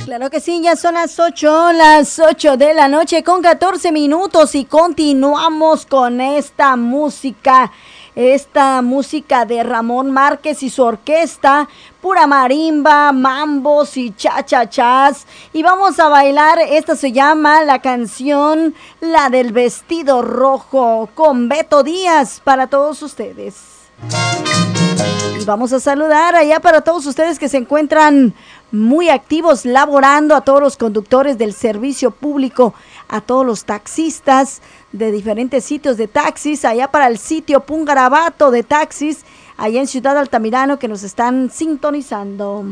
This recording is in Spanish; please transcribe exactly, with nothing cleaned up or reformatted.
Claro que sí, ya son las ocho, las ocho de la noche con catorce minutos y continuamos con esta música, esta música de Ramón Márquez y su orquesta, pura marimba, mambos y cha-cha-chas. Y vamos a bailar, esta se llama la canción La del Vestido Rojo con Beto Díaz para todos ustedes. Y vamos a saludar allá para todos ustedes que se encuentran muy activos laborando, a todos los conductores del servicio público, a todos los taxistas de diferentes sitios de taxis, allá para el sitio Pungarabato de taxis, allá en Ciudad Altamirano, que nos están sintonizando.